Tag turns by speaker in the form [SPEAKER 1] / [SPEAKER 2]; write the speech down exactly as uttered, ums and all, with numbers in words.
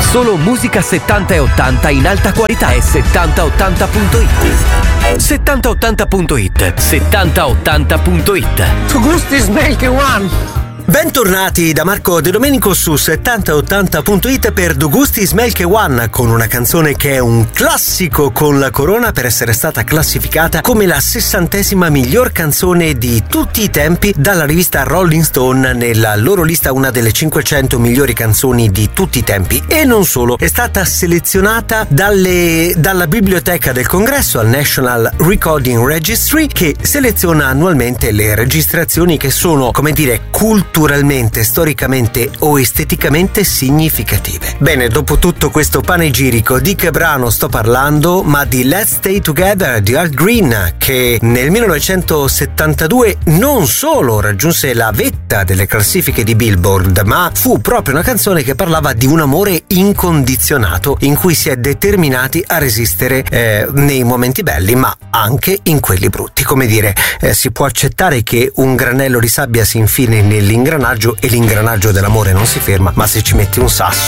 [SPEAKER 1] Solo musica settanta e ottanta in alta qualità è settanta ottanta punto it. settanta ottanta punto it. settanta ottanta punto it.
[SPEAKER 2] Tu gusti Smelke One.
[SPEAKER 3] Bentornati da Marco De Domenico su settanta ottanta punto it per Do Gusti Smelke One, con una canzone che è un classico con la corona per essere stata classificata come la sessantesima miglior canzone di tutti i tempi dalla rivista Rolling Stone nella loro lista una delle cinquecento migliori canzoni di tutti i tempi. E non solo, è stata selezionata dalle, dalla Biblioteca del Congresso al National Recording Registry, che seleziona annualmente le registrazioni che sono, come dire, culturali, culturalmente, storicamente o esteticamente significative. Bene, dopo tutto questo panegirico, di che brano sto parlando? Ma di Let's Stay Together di Al Green, che nel millenovecentosettantadue non solo raggiunse la vetta delle classifiche di Billboard, ma fu proprio una canzone che parlava di un amore incondizionato in cui si è determinati a resistere eh, nei momenti belli, ma anche in quelli brutti. Come dire, eh, si può accettare che un granello di sabbia si infili nell'ingranaggio e l'ingranaggio dell'amore non si ferma, ma se ci metti un sasso